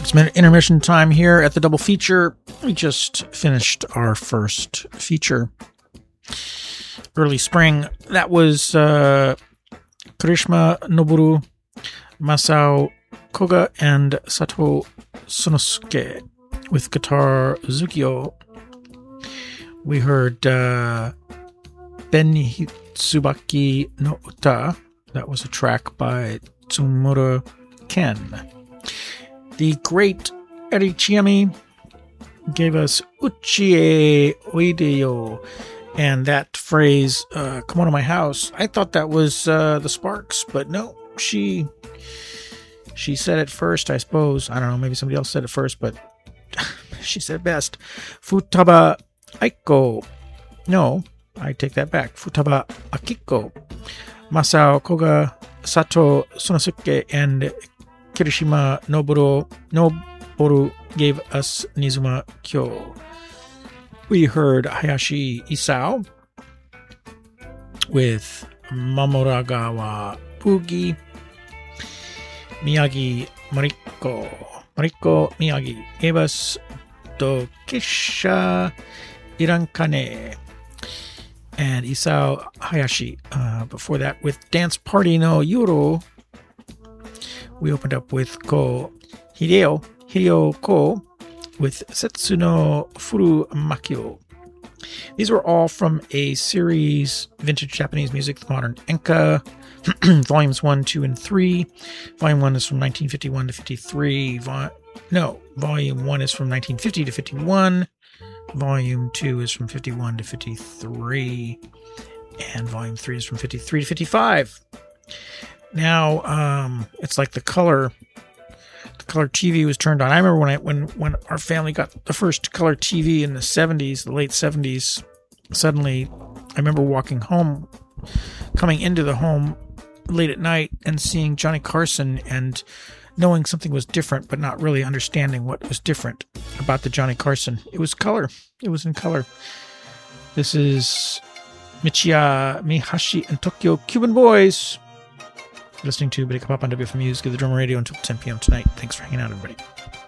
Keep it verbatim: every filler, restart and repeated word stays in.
It's intermission time here at the double feature. We just finished our first feature. Early spring. That was uh, Kirishima Noboru, Masao Koga, and Sato Sonosuke with guitar Zukio. We heard uh, Ben Hitsubaki no Uta. That was a track by Tsumura Ken. The great Eri Chiemi gave us Uchie Oideyo. And that phrase, uh, come on to my house, I thought that was uh, the Sparks, but no, she she said it first, I suppose. I don't know, maybe somebody else said it first, but she said it best. Futaba Aiko. No, I take that back. Futaba Akiko. Masao Koga, Sato Sonosuke, and Kirishima Noboru, Noboru gave us Nizuma Kyo. We heard Hayashi Isao with Mamoragawa Pugi. Miyagi Mariko. Mariko Miyagi gave us Dokisha Irankane. And Isao Hayashi. Uh, before that, with Dance Party no Yuro, we opened up with Ko Hideo, Hideo Ko, with Setsuno Furu Makio. These were all from a series, Vintage Japanese Music, The Modern Enka, volumes one, two, and three. Volume one is from nineteen fifty-one to fifty-three. Vol- no, volume one is from nineteen fifty to fifty-one. Volume two is from fifty-one to fifty-three. And volume three is from fifty-three to fifty-five. Now, um, it's like the color... color T V was turned on. I remember when I when when our family got the first color T V in the seventies, the late seventies. Suddenly, I remember walking home, coming into the home late at night and seeing Johnny Carson and knowing something was different, but not really understanding what was different about the Johnny Carson. It was color. It was in color. This is Michiya Mihashi and Tokyo Cuban Boys. Listening to Biddy Pop on W F M U's Give the Drummer Radio until ten p.m. tonight. Thanks for hanging out, everybody.